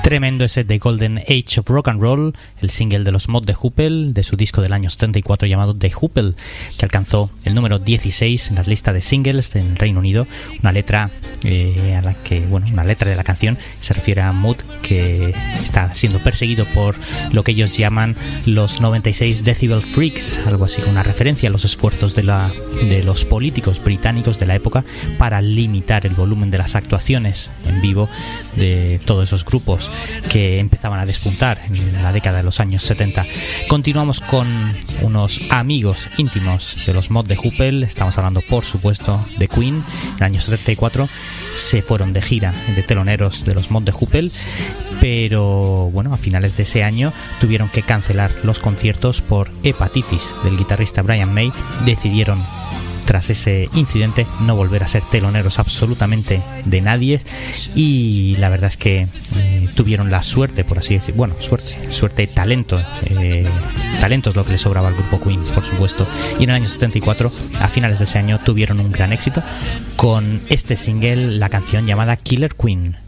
Tremendo ese The Golden Age of Rock and Roll, el single de los Mod de Hoople, de su disco del año 74 llamado The Hoople, que alcanzó el número 16 en la lista de singles en Reino Unido. Una letra a la que, bueno, una letra de la canción se refiere a Mood, que está siendo perseguido por lo que ellos llaman los 96 Decibel Freaks, algo así, una referencia a los esfuerzos de los políticos británicos de la época para limitar el volumen de las actuaciones en vivo de todos esos grupos que empezaban a despuntar en la década de los años 70. Continuamos con unos amigos íntimos de los Mod de Hoople. Estamos hablando, por supuesto, de Queen. En el año 74 se fueron de gira de teloneros de los Mod de Hoople, pero bueno, a finales de ese año tuvieron que cancelar los conciertos por hepatitis del guitarrista Brian May. Decidieron, tras ese incidente, no volver a ser teloneros absolutamente de nadie, y la verdad es que tuvieron la suerte, por así decir, bueno, suerte, talento es lo que le sobraba al grupo Queen, por supuesto, y en el año 74, a finales de ese año, tuvieron un gran éxito con este single, la canción llamada Killer Queen.